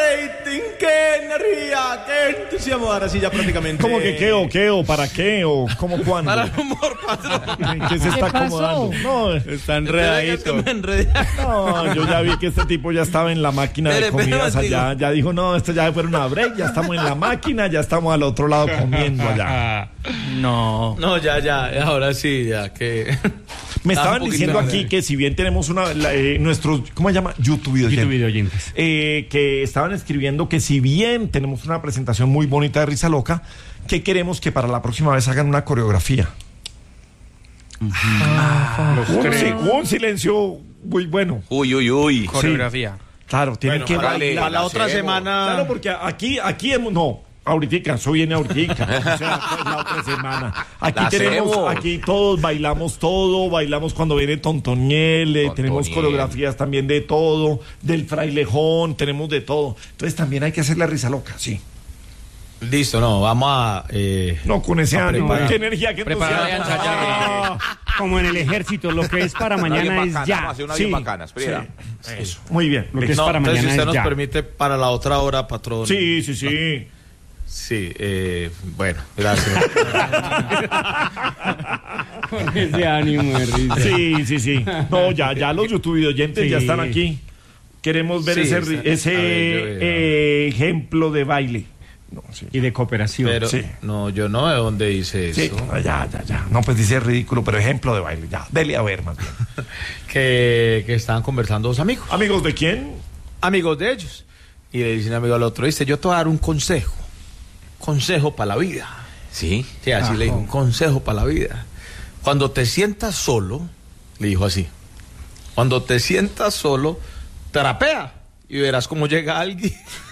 rating, qué energía, qué entusiasmo. Ahora sí ya prácticamente. ¿Cómo que qué o para qué o cómo cuándo? Para el humor, patrón. ¿En qué se está acomodando? No, está enredadito. No, yo ya vi que este tipo ya estaba en la máquina de comidas allá. Ya dijo, no, esto ya fue una break, ya estamos en la máquina, ya estamos al otro lado comiendo allá. No, ya, ahora sí, ya que... Me estaban diciendo aquí que si bien tenemos nuestros, ¿cómo se llama? YouTube oyentes. Que estaban escribiendo que si bien tenemos una presentación muy bonita de Risa Loca, que queremos que para la próxima vez hagan una coreografía. Un silencio muy bueno. Uy. Coreografía. Sí. Claro, tienen que para la otra semana. Claro, porque aquí hemos, no. Ahorita, eso viene ahorita, o sea, la otra semana. Aquí todos bailamos cuando viene Tontoniel, tenemos coreografías también de todo, del frailejón, tenemos de todo. Entonces también hay que hacer la Risa Loca, sí. Listo, no, vamos a... no, con ese ánimo, qué energía, qué entusiasmo. Como en el ejército, lo que es para mañana es ya. Eso, muy bien. Lo que es para mañana es ya. Si usted nos permite para la otra hora, patrón. Sí. Sí, bueno, gracias. Con ese ánimo de risa. Sí. No, ya los YouTube oyentes ya están aquí. Queremos ver ese ejemplo de baile. No, y de cooperación. Pero, no, yo no, ¿de dónde dice eso? Sí, ya. No, pues dice ridículo, pero ejemplo de baile. Ya, dele a ver más bien. que estaban conversando dos amigos. ¿Amigos de quién? Amigos de ellos. Y le dice un amigo al otro, dice, yo te voy a dar un consejo para la vida. Sí, así le dijo, un consejo para la vida. Cuando te sientas solo, le dijo así, cuando te sientas solo, trapea y verás cómo llega alguien.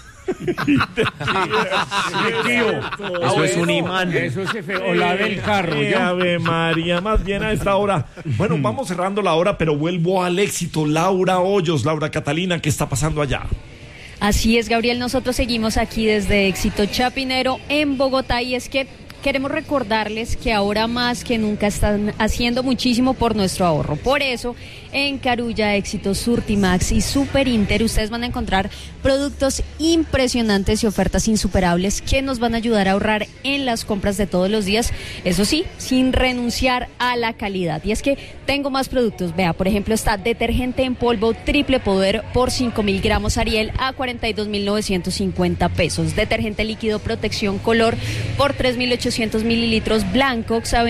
Eso es un imán. Eso es o la del carro. Ave María, más bien a esta hora. Bueno, vamos cerrando la hora, pero vuelvo al éxito. Laura Hoyos, Laura Catalina, ¿qué está pasando allá? Así es, Gabriel, nosotros seguimos aquí desde Éxito Chapinero en Bogotá y es que queremos recordarles que ahora más que nunca están haciendo muchísimo por nuestro ahorro. Por eso, en Carulla, Éxito, Surtimax y Super Inter, ustedes van a encontrar productos impresionantes y ofertas insuperables que nos van a ayudar a ahorrar en las compras de todos los días. Eso sí, sin renunciar a la calidad. Y es que tengo más productos. Vea, por ejemplo, está detergente en polvo Triple Poder por 5.000 gramos Ariel a 42.950 pesos. Detergente líquido Protección Color por 3.800 mililitros Blancox a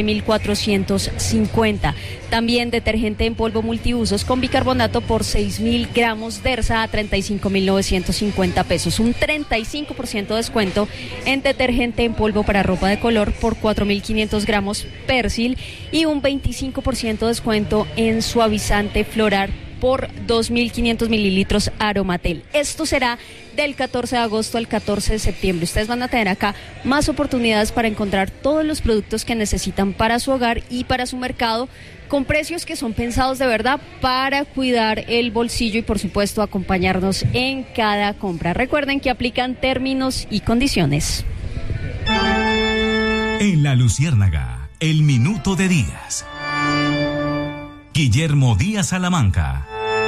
27.450. También detergente en polvo multiusos con bicarbonato por 6.000 gramos Dersa a 35.950 pesos. Un 35% de descuento en detergente en polvo para ropa de color por 4.500 gramos Persil y un 25% de descuento en suavizante floral por 2.500 mililitros Aromatel. Esto será del 14 de agosto al 14 de septiembre. Ustedes van a tener acá más oportunidades para encontrar todos los productos que necesitan para su hogar y para su mercado, con precios que son pensados de verdad para cuidar el bolsillo y, por supuesto, acompañarnos en cada compra. Recuerden que aplican términos y condiciones. En La Luciérnaga, el minuto de Díaz. Guillermo Díaz Salamanca.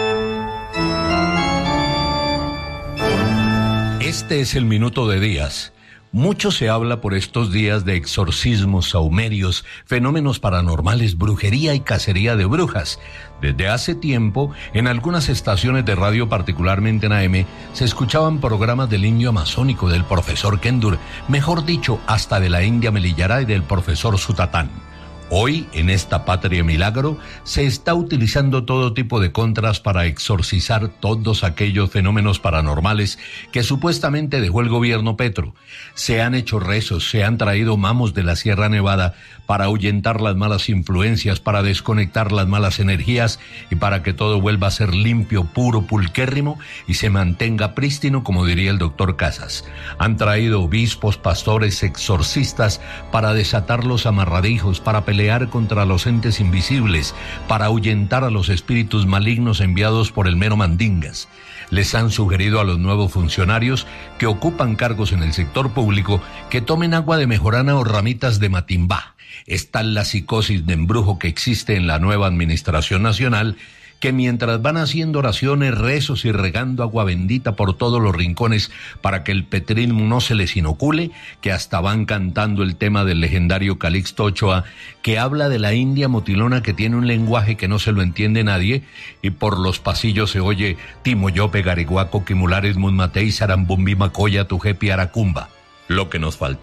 Este es el minuto de Díaz. Mucho se habla por estos días de exorcismos, sahumerios, fenómenos paranormales, brujería y cacería de brujas. Desde hace tiempo, en algunas estaciones de radio, particularmente en AM, se escuchaban programas del indio amazónico, del profesor Kendur, mejor dicho, hasta de la India Melillará y del profesor Sutatán. Hoy, en esta patria milagro, se está utilizando todo tipo de contras para exorcizar todos aquellos fenómenos paranormales que supuestamente dejó el gobierno Petro. Se han hecho rezos, se han traído mamos de la Sierra Nevada para ahuyentar las malas influencias, para desconectar las malas energías y para que todo vuelva a ser limpio, puro, pulquérrimo y se mantenga prístino, como diría el doctor Casas. Han traído obispos, pastores, exorcistas para desatar los amarradijos, para pelear contra los entes invisibles, para ahuyentar a los espíritus malignos enviados por el mero mandingas. Les han sugerido a los nuevos funcionarios que ocupan cargos en el sector público que tomen agua de mejorana o ramitas de matimbá. Está la psicosis de embrujo que existe en la nueva administración nacional, que mientras van haciendo oraciones, rezos y regando agua bendita por todos los rincones para que el petrismo no se les inocule, que hasta van cantando el tema del legendario Calixto Ochoa, que habla de la India motilona que tiene un lenguaje que no se lo entiende nadie, y por los pasillos se oye Timoyope, Gariguaco, Quimulares, Munmatei, Sarambumbi, Macoya, Tujepi, Aracumba. Lo que nos faltaba